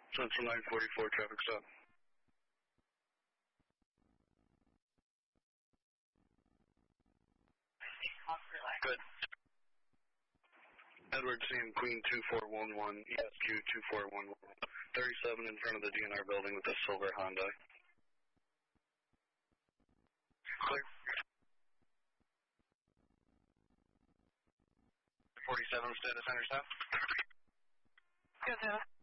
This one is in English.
Central 944, traffic stop. Good. Edward Sam Queen 2411, ESQ 2411, 37 in front of the DNR building with a silver Honda. Clear. 47 status intercept. Good,